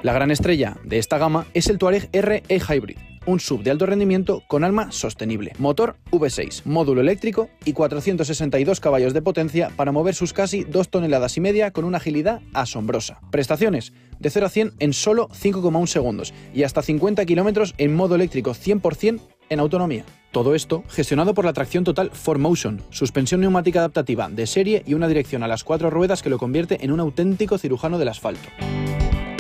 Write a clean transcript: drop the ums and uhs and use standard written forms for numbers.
La gran estrella de esta gama es el Touareg RE Hybrid, un SUV de alto rendimiento con alma sostenible. Motor V6, módulo eléctrico y 462 caballos de potencia para mover sus casi 2,5 toneladas con una agilidad asombrosa. Prestaciones de 0 a 100 en solo 5,1 segundos y hasta 50 kilómetros en modo eléctrico 100% en autonomía. Todo esto gestionado por la tracción total 4Motion, suspensión neumática adaptativa de serie y una dirección a las 4 ruedas que lo convierte en un auténtico cirujano del asfalto.